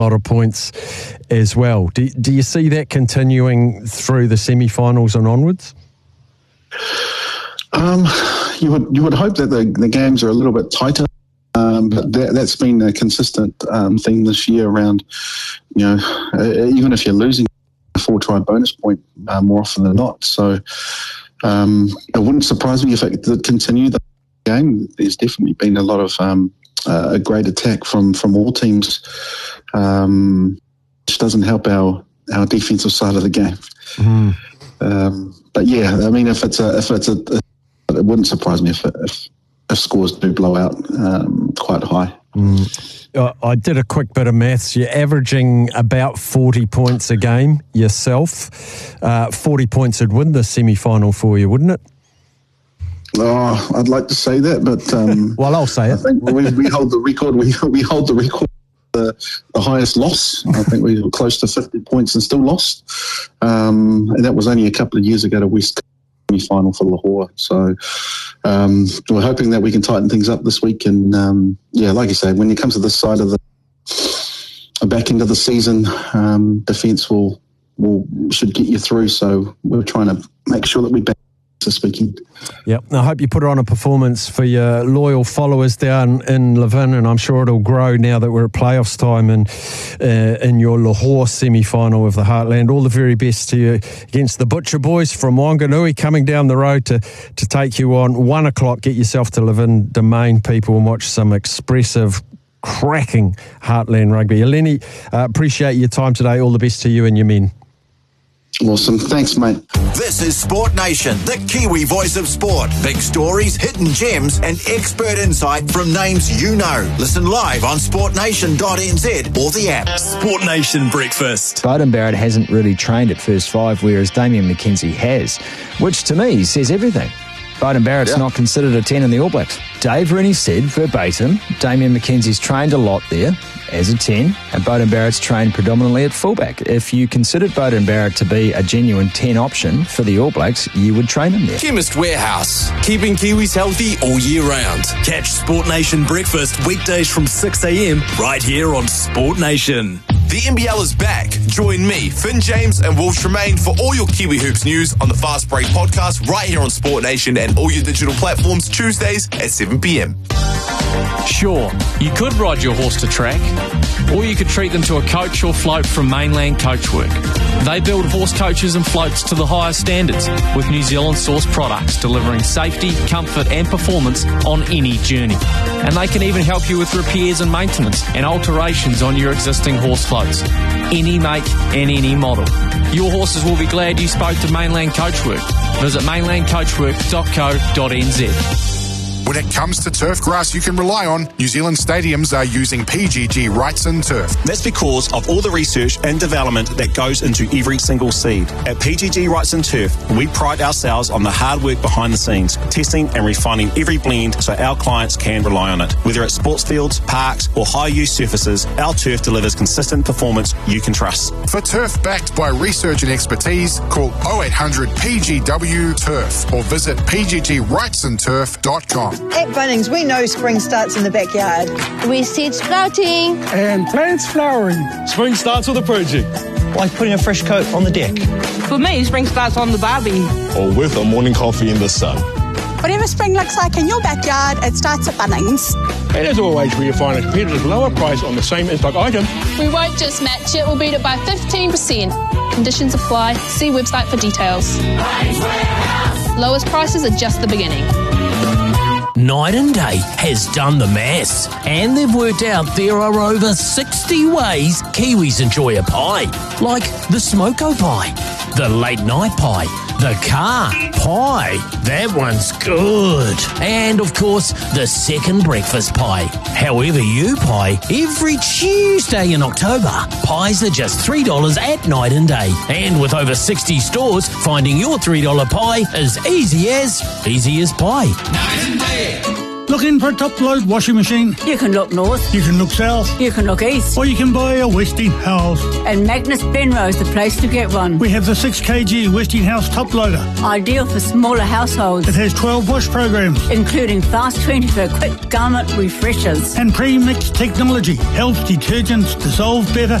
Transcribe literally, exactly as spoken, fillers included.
a lot of points as well. Do, do you see that continuing through the semi-finals and onwards? Um, you would you would hope that the, the games are a little bit tighter, um, but that, that's been a consistent um, thing this year around, you know, uh, even if you're losing a four-try bonus point uh, more often than not. So um, it wouldn't surprise me if it did continue the game. There's definitely been a lot of um, uh, a great attack from, from all teams, um, which doesn't help our, our defensive side of the game. Mm. Um, but yeah, I mean, if it's a, if it's a, it wouldn't surprise me if if, if scores do blow out um, quite high. Mm. I did a quick bit of maths. You're averaging about forty points a game yourself. Uh, forty points would win the semi-final for you, wouldn't it? Oh, I'd like to say that, but um, well, I'll say it. I think we, we hold the record. We we hold the record. The, the highest loss. I think we were close to fifty points and still lost. Um, and that was only a couple of years ago to West semi-final for Lahore. So um, we're hoping that we can tighten things up this week. And um, yeah, like you say, when it comes to this side of the, the back end of the season, um, defence will will should get you through. So we're trying to make sure that we back this weekend. Yep. I hope you put on a performance for your loyal followers down in Levin, and I'm sure it'll grow now that we're at playoffs time and uh, in your Lahore semi-final of the Heartland. All the very best to you against the Butcher Boys from Wanganui, coming down the road to, to take you on. One o'clock, get yourself to Levin Domain, people, and watch some expressive, cracking Heartland rugby. Eleni, uh, appreciate your time today. All the best to you and your men. Awesome. Thanks, mate. This is Sport Nation, the Kiwi voice of sport. Big stories, hidden gems, and expert insight from names you know. Listen live on sport nation dot n z or the app. Sport Nation Breakfast. Beauden Barrett hasn't really trained at first five, whereas Damian McKenzie has, which to me says everything. Beauden Barrett's yeah. not considered a ten in the All Blacks. Dave Rennie said verbatim, Damian McKenzie's trained a lot there as a ten, and Beauden Barrett's trained predominantly at fullback. If you considered Beauden Barrett to be a genuine ten option for the All Blacks, you would train him there. Chemist Warehouse, keeping Kiwis healthy all year round. Catch Sport Nation Breakfast weekdays from six a.m. right here on Sport Nation. The N B L is back. Join me, Finn James and Will Tremaine for all your Kiwi Hoops news on the Fast Break podcast right here on Sport Nation and all your digital platforms Tuesdays at seven p.m. Sure, you could ride your horse to track, or you could treat them to a coach or float from Mainland Coachwork. They build horse coaches and floats to the highest standards with New Zealand sourced products delivering safety, comfort and performance on any journey. And they can even help you with repairs and maintenance and alterations on your existing horse floats. Any make and any model. Your horses will be glad you spoke to Mainland Coachwork. Visit mainland coachwork dot co dot n z. When it comes to turf grass you can rely on, New Zealand stadiums are using P G G Wrightson Turf. That's because of all the research and development that goes into every single seed. At P G G Wrightson Turf, we pride ourselves on the hard work behind the scenes, testing and refining every blend so our clients can rely on it. Whether it's sports fields, parks or high-use surfaces, our turf delivers consistent performance you can trust. For turf backed by research and expertise, call oh eight hundred P G W Turf or visit p g g wrightson turf dot com. At Bunnings, we know spring starts in the backyard. We seed sprouting. And plants flowering. Spring starts with a project. Like putting a fresh coat on the deck. For me, spring starts on the barbie. Or with a morning coffee in the sun. Whatever spring looks like in your backyard, it starts at Bunnings. And as always, we find a competitive lower price on the same in-stock item. We won't just match it, we'll beat it by fifteen percent. Conditions apply. See website for details. Lowest prices are just the beginning. Night and Day has done the maths, and they've worked out there are over sixty ways Kiwis enjoy a pie, like the smoko pie, the late night pie, the car pie, that one's good, and of course the second breakfast pie. However you pie, every Tuesday in October, pies are just three dollars at Night and Day, and with over sixty stores, finding your three dollar pie is easy as easy as pie. Night and Day. Looking for a top-load washing machine? You can look north. You can look south. You can look east. Or you can buy a Westinghouse. And Magnus Benrose, the place to get one. We have the six kilogram Westinghouse top loader. Ideal for smaller households. It has twelve wash programs. Including Fast twenty for quick garment refreshers. And pre-mix technology. Helps detergents dissolve better